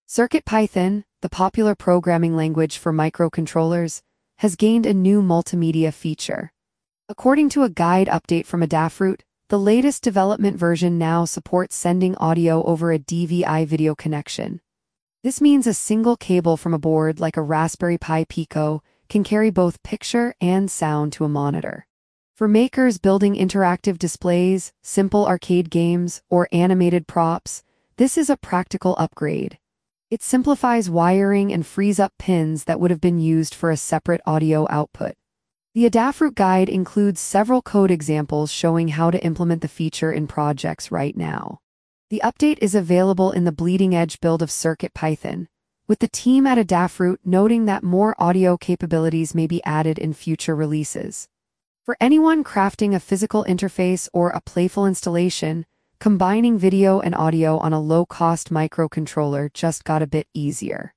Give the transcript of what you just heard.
CircuitPython, the popular programming language for microcontrollers, has gained a new multimedia feature. According to a guide update from Adafruit, the latest development version now supports sending audio over a DVI video connection. This means a single cable from a board like a Raspberry Pi Pico can carry both picture and sound to a monitor. For makers building interactive displays, simple arcade games, or animated props, this is a practical upgrade. It simplifies wiring and frees up pins that would have been used for a separate audio output. The Adafruit guide includes several code examples showing how to implement the feature in projects right now. The update is available in the bleeding-edge build of CircuitPython, with the team at Adafruit noting that more audio capabilities may be added in future releases. For anyone crafting a physical interface or a playful installation, combining video and audio on a low-cost microcontroller just got a bit easier.